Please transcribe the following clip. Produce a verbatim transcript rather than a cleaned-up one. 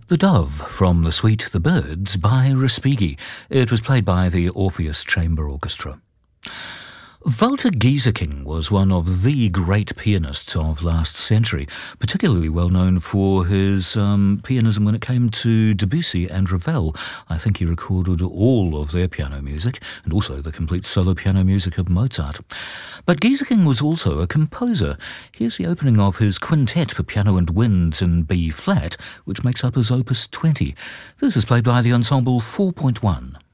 The Dove from the suite The Birds by Respighi. It was played by the Orpheus Chamber Orchestra. Walter Gieseking was one of the great pianists of last century, particularly well known for his um, pianism when it came to Debussy and Ravel. I think he recorded all of their piano music and also the complete solo piano music of Mozart. But Gieseking was also a composer. Here's the opening of his quintet for piano and winds in B-flat, which makes up his opus twenty. This is played by the ensemble four point one.